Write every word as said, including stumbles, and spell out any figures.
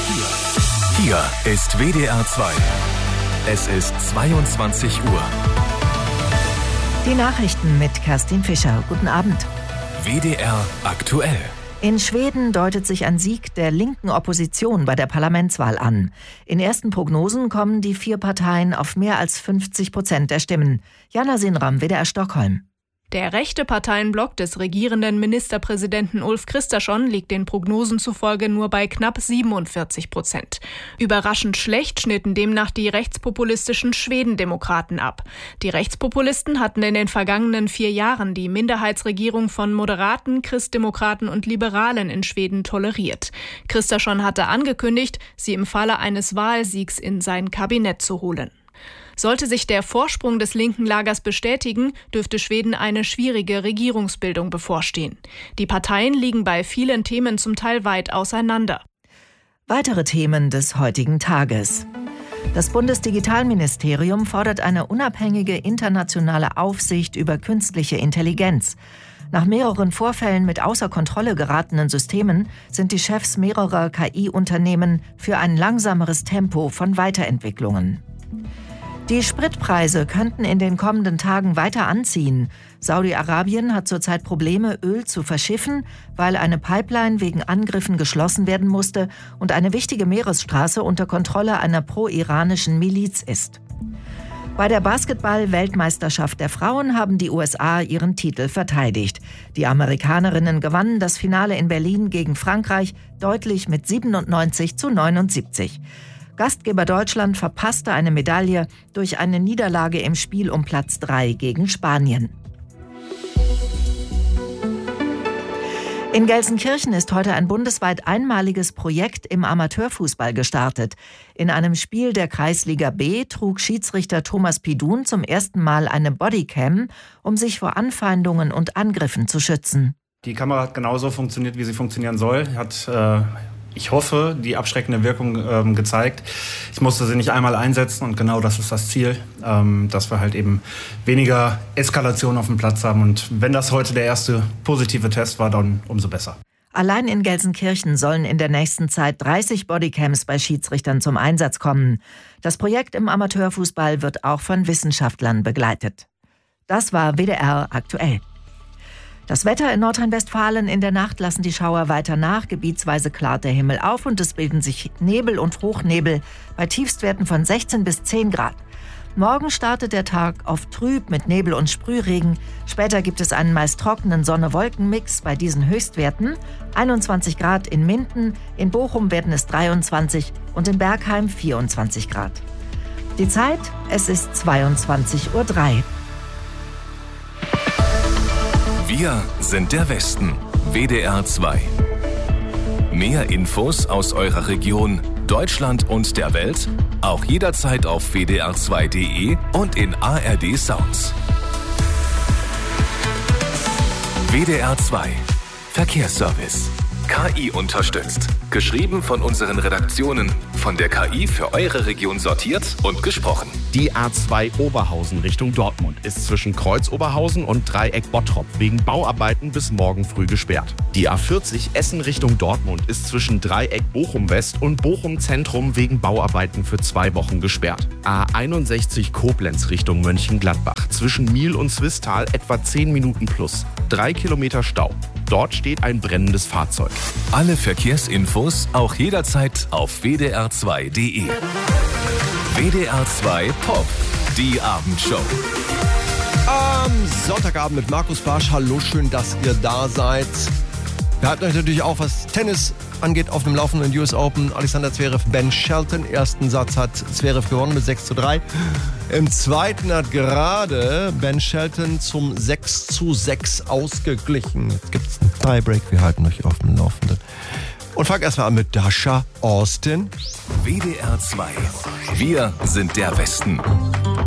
Hier ist W D R zwei. Es ist zweiundzwanzig Uhr. Die Nachrichten mit Kerstin Fischer. Guten Abend. W D R aktuell. In Schweden deutet sich ein Sieg der linken Opposition bei der Parlamentswahl an. In ersten Prognosen kommen die vier Parteien auf mehr als fünfzig Prozent der Stimmen. Jana Sinram, W D R Stockholm. Der rechte Parteienblock des regierenden Ministerpräsidenten Ulf Kristersson liegt den Prognosen zufolge nur bei knapp siebenundvierzig Prozent. Überraschend schlecht schnitten demnach die rechtspopulistischen Schwedendemokraten ab. Die Rechtspopulisten hatten in den vergangenen vier Jahren die Minderheitsregierung von Moderaten, Christdemokraten und Liberalen in Schweden toleriert. Kristersson hatte angekündigt, sie im Falle eines Wahlsiegs in sein Kabinett zu holen. Sollte sich der Vorsprung des linken Lagers bestätigen, dürfte Schweden eine schwierige Regierungsbildung bevorstehen. Die Parteien liegen bei vielen Themen zum Teil weit auseinander. Weitere Themen des heutigen Tages. Das Bundesdigitalministerium fordert eine unabhängige internationale Aufsicht über künstliche Intelligenz. Nach mehreren Vorfällen mit außer Kontrolle geratenen Systemen sind die Chefs mehrerer K I-Unternehmen für ein langsameres Tempo von Weiterentwicklungen. Die Spritpreise könnten in den kommenden Tagen weiter anziehen. Saudi-Arabien hat zurzeit Probleme, Öl zu verschiffen, weil eine Pipeline wegen Angriffen geschlossen werden musste und eine wichtige Meeresstraße unter Kontrolle einer pro-iranischen Miliz ist. Bei der Basketball-Weltmeisterschaft der Frauen haben die U S A ihren Titel verteidigt. Die Amerikanerinnen gewannen das Finale in Berlin gegen Frankreich deutlich mit siebenundneunzig zu neunundsiebzig. Gastgeber Deutschland verpasste eine Medaille durch eine Niederlage im Spiel um Platz drei gegen Spanien. In Gelsenkirchen ist heute ein bundesweit einmaliges Projekt im Amateurfußball gestartet. In einem Spiel der Kreisliga B trug Schiedsrichter Thomas Pidun zum ersten Mal eine Bodycam, um sich vor Anfeindungen und Angriffen zu schützen. Die Kamera hat genauso funktioniert, wie sie funktionieren soll. Hat äh Ich hoffe, die abschreckende Wirkung ähm, gezeigt. Ich musste sie nicht einmal einsetzen und genau das ist das Ziel, ähm, dass wir halt eben weniger Eskalation auf dem Platz haben. Und wenn das heute der erste positive Test war, dann umso besser. Allein in Gelsenkirchen sollen in der nächsten Zeit dreißig Bodycams bei Schiedsrichtern zum Einsatz kommen. Das Projekt im Amateurfußball wird auch von Wissenschaftlern begleitet. Das war W D R aktuell. Das Wetter in Nordrhein-Westfalen: in der Nacht lassen die Schauer weiter nach, gebietsweise klart der Himmel auf und es bilden sich Nebel und Hochnebel bei Tiefstwerten von sechzehn bis zehn Grad. Morgen startet der Tag oft trüb mit Nebel und Sprühregen. Später gibt es einen meist trockenen Sonne-Wolken-Mix bei diesen Höchstwerten. einundzwanzig Grad in Minden, in Bochum werden es dreiundzwanzig und in Bergheim vierundzwanzig Grad. Die Zeit: es ist zweiundzwanzig Uhr drei. Wir sind der Westen. W D R zwei. Mehr Infos aus eurer Region, Deutschland und der Welt auch jederzeit auf w d r zwei punkt d e und in A R D Sounds. W D R zwei. Verkehrsservice. K I unterstützt. Geschrieben von unseren Redaktionen. Von der K I für eure Region sortiert und gesprochen. Die A zwei Oberhausen Richtung Dortmund ist zwischen Kreuz Oberhausen und Dreieck Bottrop wegen Bauarbeiten bis morgen früh gesperrt. Die A vierzig Essen Richtung Dortmund ist zwischen Dreieck Bochum West und Bochum Zentrum wegen Bauarbeiten für zwei Wochen gesperrt. A einundsechzig Koblenz Richtung Mönchengladbach zwischen Miel und Swisttal etwa zehn Minuten plus. Drei Kilometer Stau. Dort steht ein brennendes Fahrzeug. Alle Verkehrsinfos auch jederzeit auf w d r zwei punkt d e. W D R zwei Pop, die Abendshow. Am Sonntagabend mit Markus Barsch. Hallo, schön, dass ihr da seid. Wir halten euch natürlich auch, was Tennis angeht, auf dem laufenden U S Open. Alexander Zverev, Ben Shelton. Ersten Satz hat Zverev gewonnen mit sechs zu drei. Im zweiten hat gerade Ben Shelton zum sechs zu sechs ausgeglichen. Jetzt gibt es einen Tiebreak. Wir halten euch auf dem Laufenden. Und fang erstmal an mit Dasha Austin. W D R zwei. Wir sind der Westen.